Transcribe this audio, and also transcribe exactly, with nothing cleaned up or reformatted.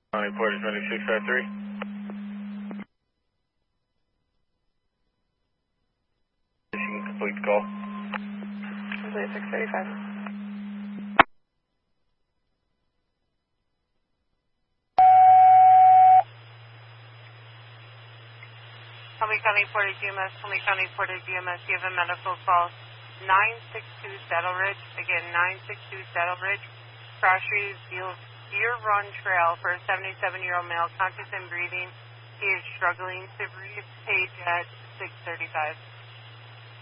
County Porter twenty-six five three. You can complete the call. Complete six thirty-five. Helmy County Porter G M S, Helmy County Porter G M S, you have a medical call nine six two Saddle Ridge. Again, nine six two Saddle Ridge. Crosby Deer Run Trail for a seventy-seven-year-old male, conscious and breathing. He is struggling to breathe. Page at six thirty-five.